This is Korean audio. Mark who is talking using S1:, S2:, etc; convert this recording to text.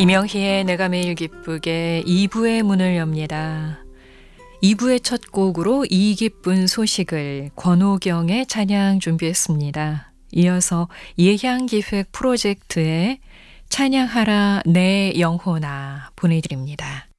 S1: 이명희의 내가 매일 기쁘게 2부의 문을 엽니다. 2부의 첫 곡으로 이 기쁜 소식을 권호경의 찬양 준비했습니다. 이어서 예향기획 프로젝트의 찬양하라 내 영혼아 보내드립니다.